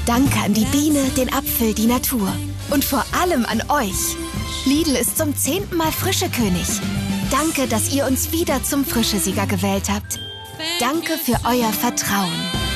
Danke an die Biene, den Apfel, die Natur. Und vor allem an euch. Lidl ist zum 10. Mal Frischekönig. Danke, dass ihr uns wieder zum Frischesieger gewählt habt. Danke für euer Vertrauen.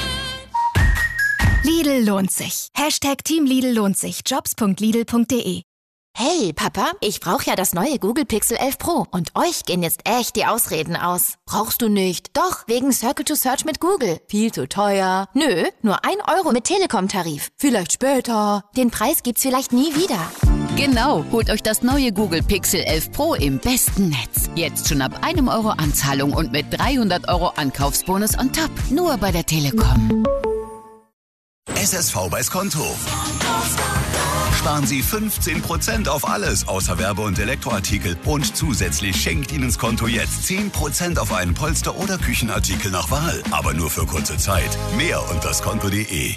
Lidl lohnt sich. Team Lidl lohnt sich. Jobs.lidl.de. Hey, Papa, ich brauche ja das neue Google Pixel 11 Pro. Und euch gehen jetzt echt die Ausreden aus. Brauchst du nicht. Doch, wegen Circle to Search mit Google. Viel zu teuer. Nö, nur 1 Euro mit Telekom-Tarif. Vielleicht später. Den Preis gibt's vielleicht nie wieder. Genau, holt euch das neue Google Pixel 11 Pro im besten Netz. Jetzt schon ab 1 Euro Anzahlung und mit 300 Euro Ankaufsbonus on top. Nur bei der Telekom. SSV beis Konto. Sparen Sie 15% auf alles außer Werbe- und Elektroartikel. Und zusätzlich schenkt Ihnen das Konto jetzt 10% auf einen Polster- oder Küchenartikel nach Wahl. Aber nur für kurze Zeit. Mehr unter daskonto.de.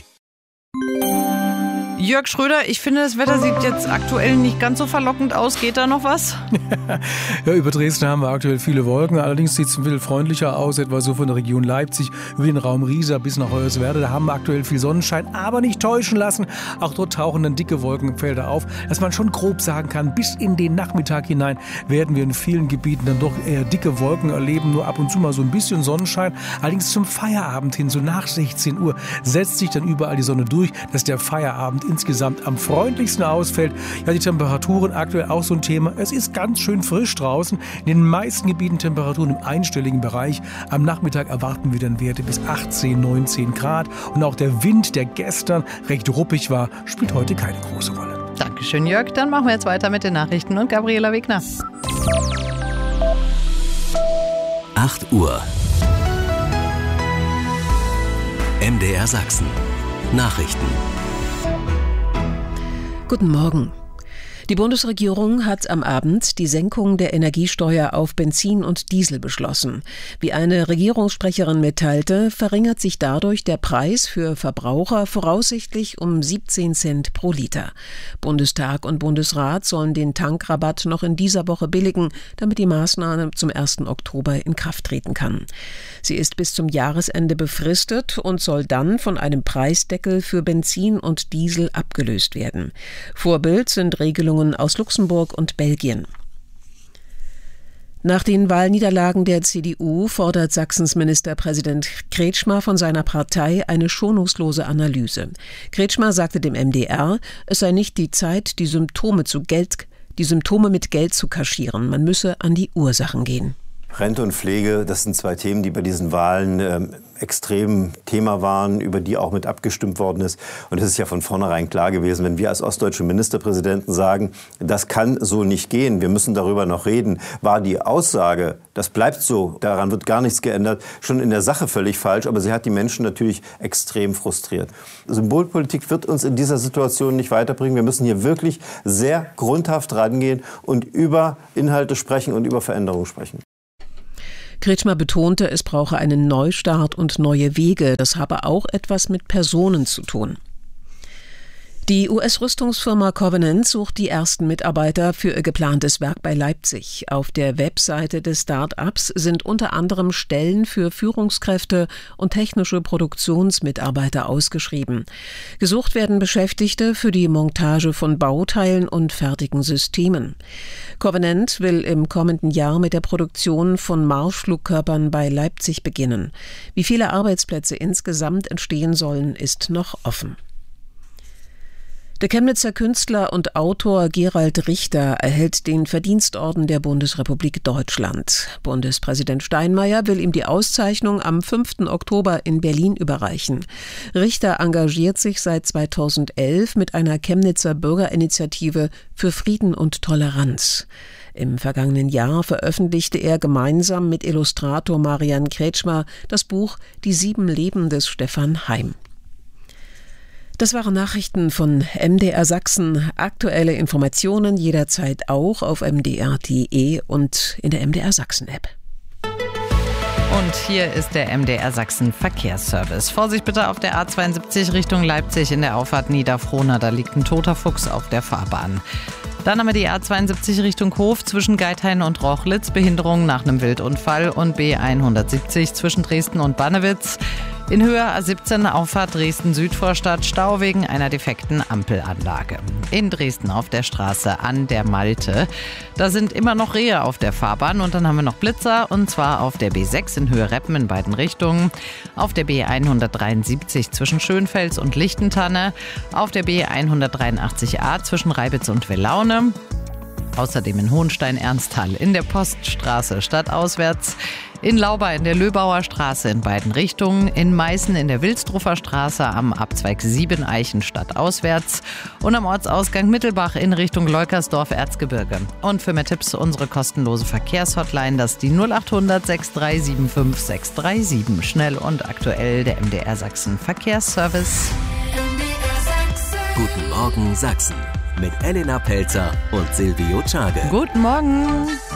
Jörg Schröder, ich finde, das Wetter sieht jetzt aktuell nicht ganz so verlockend aus. Geht da noch was? Ja, über Dresden haben wir aktuell viele Wolken. Allerdings sieht es viel freundlicher aus, etwa so von der Region Leipzig über den Raum Riesa bis nach Hoyerswerda. Da haben wir aktuell viel Sonnenschein, aber nicht täuschen lassen. Auch dort tauchen dann dicke Wolkenfelder auf, dass man schon grob sagen kann, bis in den Nachmittag hinein werden wir in vielen Gebieten dann doch eher dicke Wolken erleben. Nur ab und zu mal so ein bisschen Sonnenschein. Allerdings zum Feierabend hin, so nach 16 Uhr, setzt sich dann überall die Sonne durch, dass der Feierabend insgesamt am freundlichsten ausfällt. Ja, die Temperaturen aktuell auch so ein Thema. Es ist ganz schön frisch draußen. In den meisten Gebieten Temperaturen im einstelligen Bereich. Am Nachmittag erwarten wir dann Werte bis 18, 19 Grad. Und auch der Wind, der gestern recht ruppig war, spielt heute keine große Rolle. Dankeschön, Jörg. Dann machen wir jetzt weiter mit den Nachrichten und Gabriela Wegner. 8 Uhr. MDR Sachsen. Nachrichten. Guten Morgen. Die Bundesregierung hat am Abend die Senkung der Energiesteuer auf Benzin und Diesel beschlossen. Wie eine Regierungssprecherin mitteilte, verringert sich dadurch der Preis für Verbraucher voraussichtlich um 17 Cent pro Liter. Bundestag und Bundesrat sollen den Tankrabatt noch in dieser Woche billigen, damit die Maßnahme zum 1. Oktober in Kraft treten kann. Sie ist bis zum Jahresende befristet und soll dann von einem Preisdeckel für Benzin und Diesel abgelöst werden. Vorbild sind Regelungen aus Luxemburg und Belgien. Nach den Wahlniederlagen der CDU fordert Sachsens Ministerpräsident Kretschmer von seiner Partei eine schonungslose Analyse. Kretschmer sagte dem MDR, es sei nicht die Zeit, die Symptome mit Geld zu kaschieren. Man müsse an die Ursachen gehen. Rente und Pflege, das sind 2 Themen, die bei diesen Wahlen extrem Thema waren, über die auch mit abgestimmt worden ist. Und es ist ja von vornherein klar gewesen, wenn wir als ostdeutsche Ministerpräsidenten sagen, das kann so nicht gehen, wir müssen darüber noch reden, war die Aussage, das bleibt so, daran wird gar nichts geändert, schon in der Sache völlig falsch, aber sie hat die Menschen natürlich extrem frustriert. Symbolpolitik wird uns in dieser Situation nicht weiterbringen. Wir müssen hier wirklich sehr grundhaft rangehen und über Inhalte sprechen und über Veränderungen sprechen. Kretschmer betonte, es brauche einen Neustart und neue Wege. Das habe auch etwas mit Personen zu tun. Die US-Rüstungsfirma Covenant sucht die ersten Mitarbeiter für ihr geplantes Werk bei Leipzig. Auf der Webseite des Start-ups sind unter anderem Stellen für Führungskräfte und technische Produktionsmitarbeiter ausgeschrieben. Gesucht werden Beschäftigte für die Montage von Bauteilen und fertigen Systemen. Covenant will im kommenden Jahr mit der Produktion von Marschflugkörpern bei Leipzig beginnen. Wie viele Arbeitsplätze insgesamt entstehen sollen, ist noch offen. Der Chemnitzer Künstler und Autor Gerald Richter erhält den Verdienstorden der Bundesrepublik Deutschland. Bundespräsident Steinmeier will ihm die Auszeichnung am 5. Oktober in Berlin überreichen. Richter engagiert sich seit 2011 mit einer Chemnitzer Bürgerinitiative für Frieden und Toleranz. Im vergangenen Jahr veröffentlichte er gemeinsam mit Illustrator Marian Kretschmer das Buch Die 7 Leben des Stefan Heym. Das waren Nachrichten von MDR Sachsen. Aktuelle Informationen jederzeit auch auf mdr.de und in der MDR Sachsen App. Und hier ist der MDR Sachsen Verkehrsservice. Vorsicht bitte auf der A72 Richtung Leipzig in der Auffahrt Niederfrohna. Da liegt ein toter Fuchs auf der Fahrbahn. Dann haben wir die A72 Richtung Hof zwischen Geithain und Rochlitz. Behinderung nach einem Wildunfall und B170 zwischen Dresden und Bannewitz. In Höhe A17 Auffahrt Dresden-Südvorstadt, Stau wegen einer defekten Ampelanlage. In Dresden auf der Straße an der Malte. Da sind immer noch Rehe auf der Fahrbahn und dann haben wir noch Blitzer und zwar auf der B6 in Höhe Reppen in beiden Richtungen, auf der B173 zwischen Schönfels und Lichtentanne, auf der B183a zwischen Reibitz und Wellaune. Außerdem in Hohenstein-Ernsthal in der Poststraße stadtauswärts, in Lauba in der Löbauer Straße in beiden Richtungen, in Meißen in der Wilsdruffer Straße am Abzweig 7 Eichen stadtauswärts und am Ortsausgang Mittelbach in Richtung Leukersdorf-Erzgebirge. Und für mehr Tipps unsere kostenlose Verkehrshotline, das ist die 0800 6375 637. Schnell und aktuell der MDR Sachsen Verkehrsservice. Guten Morgen Sachsen mit Elena Pelzer und Silvio Czage. Guten Morgen.